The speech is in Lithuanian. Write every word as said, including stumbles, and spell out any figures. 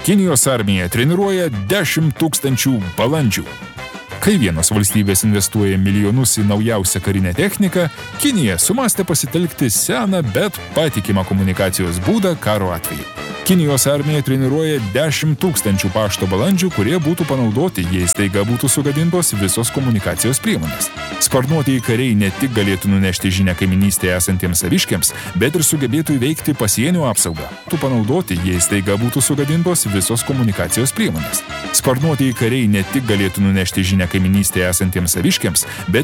Kinijos armija treniruoja dešimt tūkstančių balandžių. Kai vienos valstybės investuoja milijonus į naujausią karinę techniką, Kinija sumastė pasitelkti seną, bet patikimą komunikacijos būdą karo atveju. Kinijos armija treniruoja dešimt tūkstančių pašto balandžių, kurie būtų panaudoti, jei staiga būtų sugadintos visos komunikacijos priemonės. Sparnuotieji kariai ne tik galėtų nunešti žinią kaiminystėje esantiems saviškiams, bet ir sugebėtų įveikti pasienio apsaugą. Tu panaudoti, jei staiga būtų sugadintos visos komunikacijos priemonės. Sparnuotieji kariai ne tik galėtų nunešti žinią kaiminystėje esantiems saviškiams, bet